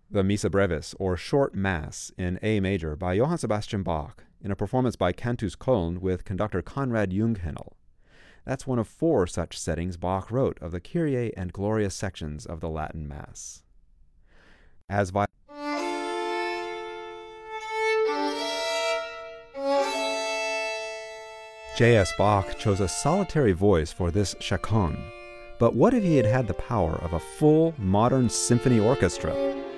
the Missa Brevis, or Short Mass, in A major by Johann Sebastian Bach, in a performance by Cantus Köln with conductor Konrad Junghänel. That's one of 4 such settings Bach wrote of the Kyrie and Gloria sections of the Latin Mass. As J.S. Bach chose a solitary voice for this chaconne, but what if he had had the power of a full, modern symphony orchestra?